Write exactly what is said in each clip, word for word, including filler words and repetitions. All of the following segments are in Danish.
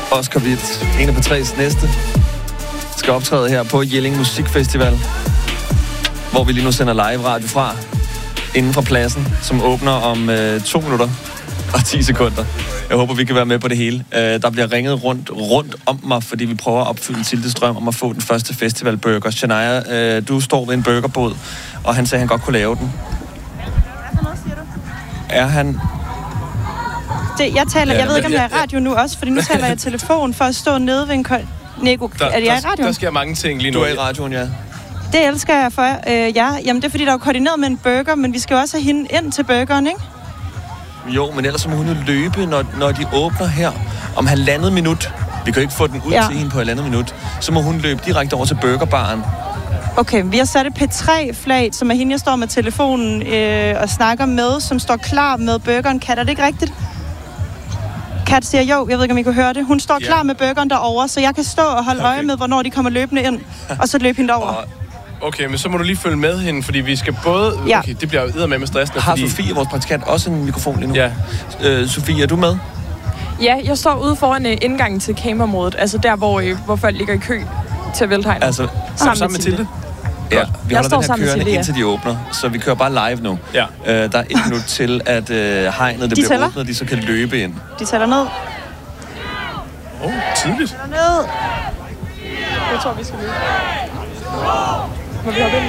Oscar Witt, en af P tre's næste, skal optræde her på Jelling Musikfestival, hvor vi lige nu sender live radio fra, inden fra pladsen, som åbner om øh, to minutter og ti sekunder. Jeg håber, vi kan være med på det hele. Øh, der bliver ringet rundt, rundt om mig, fordi vi prøver at opfylde Tildes drøm om at få den første festivalburger. Shania, øh, du står ved en burgerbåd, og han sagde, at han godt kunne lave den. Hvad for noget siger du? Er han... Det, jeg taler, ja, jeg ved ikke, om jeg er i radio nu også, fordi nu taler jeg i telefon for at stå nede ved en kold... Nico, der, er det jeg i radioen? Der sker mange ting lige nu. Du er i radioen, ja. Det elsker jeg for. Øh, ja, jamen det er fordi, der er koordineret med en burger, men vi skal jo også have hende ind til burgeren, ikke? Jo, men ellers må hun jo løbe, når, når de åbner her om halvandet minut. Vi kan jo ikke få den ud ja. til hende på halvandet minut. Så må hun løbe direkte over til burgerbaren. Okay, vi har sat et P tre-flag, som er hende, jeg står med telefonen øh, og snakker med, som står klar med burgeren. Kat, er det ikke rigtigt? Kat siger jo, jeg ved ikke, om I kunne høre det. Hun står ja. klar med burgeren derovre, så jeg kan stå og holde okay. øje med, hvornår de kommer løbende ind, og så løbe hende derover. Okay, men så må du lige følge med hende, fordi vi skal både... Ja. Okay, det bliver jo eddermame med stressen. Har fordi... Sofie, vores praktikant, også en mikrofon lige nu? Ja. Øh, Sofie, er du med? Ja, jeg står ude foran uh, indgangen til kameraområdet, altså der, hvor, uh, hvor folk ligger i kø til at vælte hegnet. Altså, sammen, sammen med Tilde? Tilde. Ja, vi jeg holder den her kørende, Tilde, ja. indtil de åbner, så vi kører bare live nu. Ja. Øh, der er et minut til, at øh, hegnet det de bliver tæller. åbnet, og de så kan løbe ind. De tæller ned. Åh, oh, tidligt. Ned. Jeg tror, vi skal løbe. Må vi hoppe ind nu?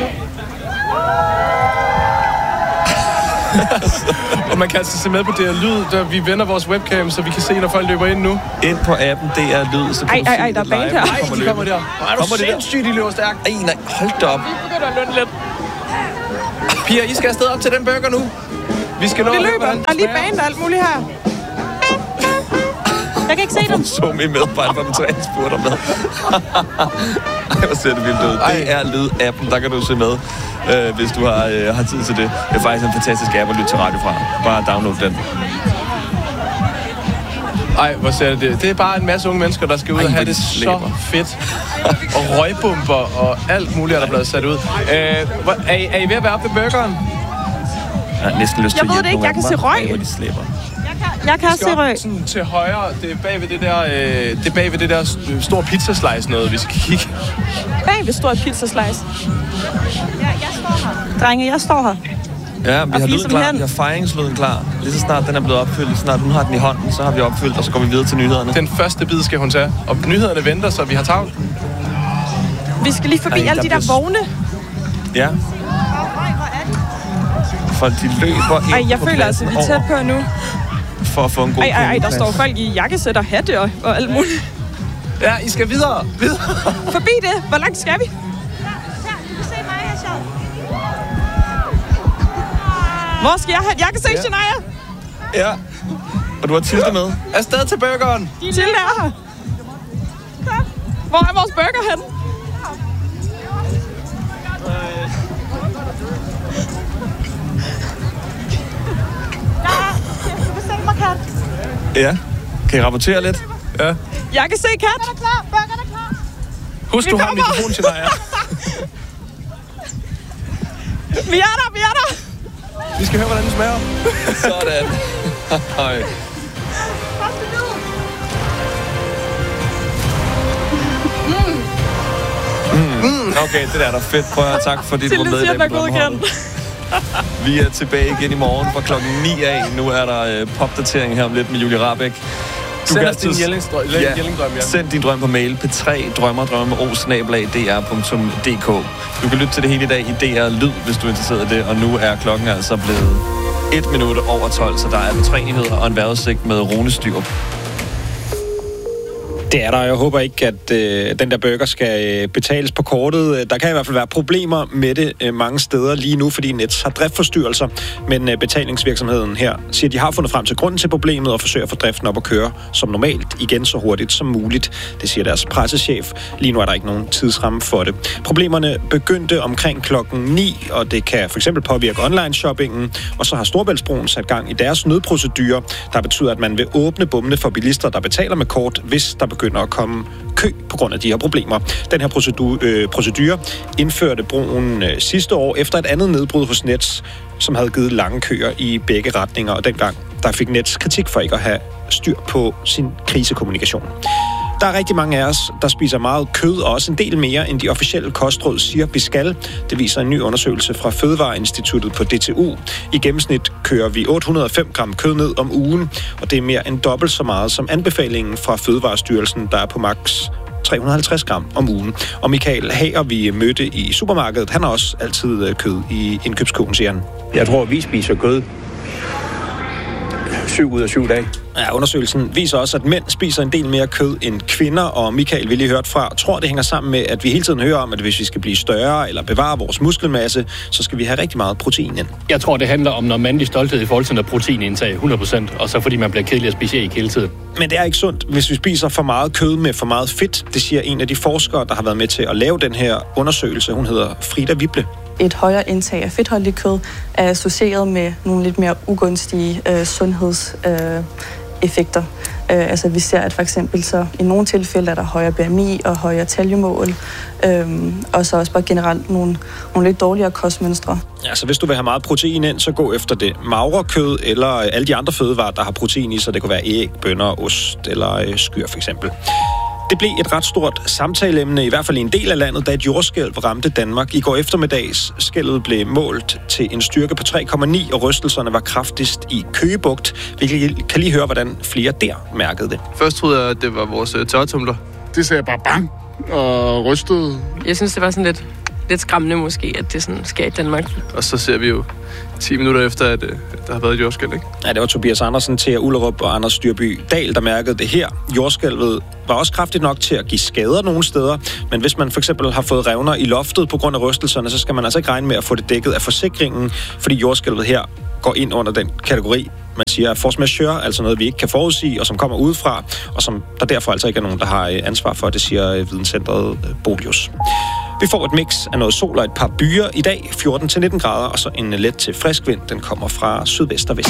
Og man kan altså se med på det her lyd, der vi vender vores webcam, så vi kan se, når folk løber ind nu. Ind på appen, det er lyd, så kan ej, du ej, se ej, der er det band live. her. Nej, de kommer der. Ej, er du sindssygt, de løber stærkt. Ej, nej, hold da op. Vi begynder at lønne lidt. Piger, I skal afsted op til den burger nu. Vi skal nå Vi at løber. Der er lige banen og alt muligt her. Jeg kan ikke se dem. Så min medarbejder fra P tre spurgte om med. Ej, hvor ser det vildt ud. Det er lyd-appen, der kan du se med, øh, hvis du har, øh, har tid til det. Det er faktisk en fantastisk app at lytte til radio fra. Bare download den. Ej, hvor ser det det. Det er bare en masse unge mennesker, der skal ud Ej, og have det så fedt. Og røgbomber og alt muligt, der er blevet sat ud. Øh, hvor, er, I, er I ved at være oppe ved burgeren? Jeg har næsten lyst til Jeg ved det ikke, jeg kan se røg. Hvor de slæber. Jeg kan også se røg. Sådan til højre, det er bag ved det der, øh, det er bag ved det der store pizzaslice noget, vi skal kigge. Bag ved stort pizzaslice. Ja, jeg står her. Drenge, jeg står her. Ja, vi har lyden klar. Vi har fejringslyden klar. Lige så snart den er blevet opfyldt, lige så snart hun har den i hånden, så har vi opfyldt, og så går vi videre til nyhederne. Den første bid skal hun tage, og nyhederne venter, så vi har travlt. Vi skal lige forbi Ej, alle de der vogne. Ja. Folk, de løber ind Ej, jeg på føler altså, vi er tæt på nu. For at få en god Ej, ej, ej, der står folk i jakkesæt og hatte og, og alt muligt. Ja, I skal videre. Videre. Forbi det. Hvor langt skal vi? Ja, du se mig, jeg så. Hvor skal jeg hen? Jeg kan se ja. Shania. Ja. Og du har Tilde med. Afsted til burgeren. Tilde er her. Hvor er vores burger hen? Ja. Kan I rapportere lidt? Ja. Jeg kan se Kat. Burgeren er klar. Burgeren er klar. Husk, du har mikrofonen til dig. Vi er der, vi er der. Vi skal høre, hvordan den smager. Sådan. Hej. Mm. Okay, det der er da fedt. Prøv at tak, fordi du var med i den drømmehold. Vi er tilbage igen i morgen fra klokken ni af. Nu er der øh, popdatering her om lidt med Julie Rahbek. Du send os din Jellingdrøm, ja. Jellingdrøm, ja. Send din drøm på mail p tre drømmer drømme o snabel-a d r punktum d k. Du kan lytte til det hele i dag i D R Lyd, hvis du er interesseret i det. Og nu er klokken altså blevet et minut over tolv, så der er tre nyheder og en vejrudsigt med Rune Styrup. Det er der. Jeg håber ikke, at øh, den der burger skal øh, betales på kortet. Der kan i hvert fald være problemer med det øh, mange steder lige nu, fordi Nets har driftforstyrrelser. Men øh, betalingsvirksomheden her siger, at de har fundet frem til grunden til problemet og forsøger at få driften op at køre som normalt igen så hurtigt som muligt. Det siger deres pressechef. Lige nu er der ikke nogen tidsramme for det. Problemerne begyndte omkring klokken ni, og det kan for eksempel påvirke online-shoppingen. Og så har Storebæltsbroen sat gang i deres nødprocedure, der betyder, at man vil åbne bommene for bilister, der betaler med kort, hvis der begynder at komme kø på grund af de her problemer. Den her procedure, øh, procedure indførte broen øh, sidste år efter et andet nedbrud hos Nets, som havde givet lange køer i begge retninger, og dengang der fik Nets kritik for ikke at have styr på sin krisekommunikation. Der er rigtig mange af os, der spiser meget kød, og også en del mere, end de officielle kostråd siger, vi skal. Det viser en ny undersøgelse fra Fødevareinstituttet på D T U. I gennemsnit kører vi otte hundrede og fem gram kød ned om ugen, og det er mere end dobbelt så meget som anbefalingen fra Fødevarestyrelsen, der er på maks tre hundrede og halvtreds gram om ugen. Og Michael Hager, vi mødte i supermarkedet, han har også altid kød i indkøbskurven, siger han. Jeg tror, vi spiser kød syv ud af syv dage. Ja, undersøgelsen viser også, at mænd spiser en del mere kød end kvinder, og Michael, vi lige hørt fra, tror det hænger sammen med, at vi hele tiden hører om, at hvis vi skal blive større eller bevare vores muskelmasse, så skal vi have rigtig meget protein ind. Jeg tror, det handler om noget mandlig stolthed i forhold til noget proteinindtag, hundrede procent, og så fordi man bliver kedelig at spise æg hele tiden. Men det er ikke sundt, hvis vi spiser for meget kød med for meget fedt. Det siger en af de forskere, der har været med til at lave den her undersøgelse. Hun hedder Frida Wible. Et højere indtag af fedtholdigt kød er associeret med nogle lidt mere ugunstige øh, sundhedseffekter. Øh, øh, altså vi ser, at for eksempel så i nogle tilfælde er der højere B M I og højere taljemål, øh, og så også bare generelt nogle, nogle lidt dårligere kostmønstre. Ja, så hvis du vil have meget protein ind, så gå efter det magre kød eller alle de andre fødevarer, der har protein i, så det kunne være æg, bønner, ost eller øh, skyr for eksempel. Det blev et ret stort samtaleemne, i hvert fald i en del af landet, da et jordskælv ramte Danmark. I går eftermiddags skælvet blev målt til en styrke på tre komma ni, og rystelserne var kraftigst i Køge Bugt. Vi kan lige høre, hvordan flere der mærkede det. Først troede jeg, at det var vores tørretumler. Det sagde bare bang og rystede. Jeg synes, det var sådan lidt, lidt skræmmende måske, at det sådan sker i Danmark. Og så ser vi jo ti minutter efter, at der har været et jordskælv, ikke? Ja, det var Tobias Andersen, Thea Ullerup og Anders Styrby Dahl, der mærkede det her. Jordskælvet var også kraftigt nok til at give skader nogle steder, men hvis man for eksempel har fået revner i loftet på grund af rystelserne, så skal man altså ikke regne med at få det dækket af forsikringen, fordi jordskælvet her går ind under den kategori, man siger force majeure, altså noget, vi ikke kan forudsige, og som kommer udefra, og som der derfor altså ikke er nogen, der har ansvar for, det siger videnscentret Bolius. Vi får et mix af noget sol og et par byer i dag, fjorten til nitten grader, og så en let til frisk vind. Den kommer fra sydvest og vest.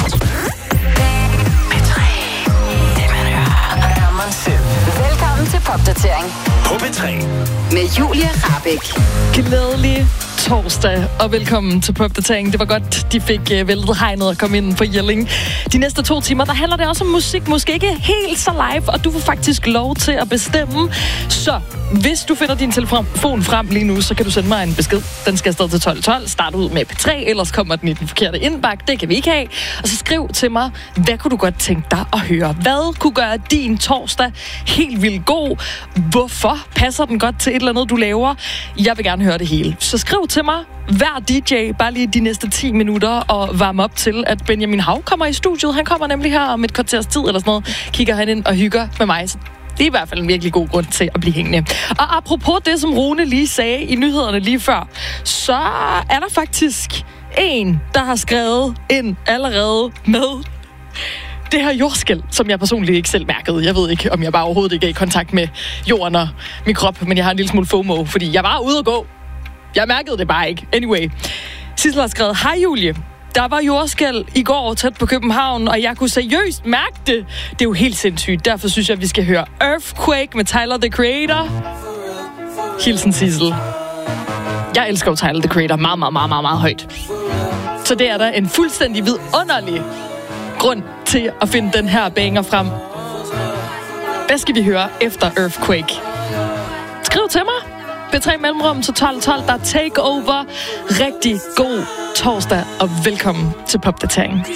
Velkommen til Popdatering på P tre med Julie Rahbek. Glædelig torsdag, og velkommen til Popdatering. Det var godt, de fik uh, væltet hegnet og kom ind på Jelling. De næste to timer, der handler det også om musik. Måske ikke helt så live, og du får faktisk lov til at bestemme. Så hvis du finder din telefon frem lige nu, så kan du sende mig en besked. Den skal afsted til tolv tolv. Start ud med P tre, ellers kommer den i den forkerte indbakke. Det kan vi ikke have. Og så skriv til mig, hvad kunne du godt tænke dig at høre? Hvad kunne gøre din torsdag helt vildt god? Hvorfor passer den godt til et eller andet, du laver? Jeg vil gerne høre det hele. Så skriv til mig, hver D J, bare lige de næste ti minutter, og varme op til, at Benjamin Hav kommer i studiet. Han kommer nemlig her om et kvarters tid eller sådan noget. Kigger han ind og hygger med mig. Det er i hvert fald en virkelig god grund til at blive hængende. Og apropos det, som Rune lige sagde i nyhederne lige før, så er der faktisk en, der har skrevet ind allerede med det her jordskælv, som jeg personligt ikke selv mærkede. Jeg ved ikke, om jeg bare overhovedet ikke er i kontakt med jorden og min krop, men jeg har en lille smule FOMO, fordi jeg var ude at gå. Jeg mærkede det bare ikke. Anyway. Sissel har skrevet, hej Julie. Der var jordskælv i går tæt på København, og jeg kunne seriøst mærke det. Det er jo helt sindssygt. Derfor synes jeg, at vi skal høre Earthquake med Tyler, the Creator. Hilsen Sissel. Jeg elsker jo Tyler, the Creator meget, meget, meget, meget, meget højt. Så det er der en fuldstændig vidunderlig grund til at finde den her banger frem. Hvad skal vi høre efter Earthquake? Skriv til mig. P tre mellemrum til tolv tolv, der er Takeover. Rigtig god torsdag, og velkommen til Popdatering.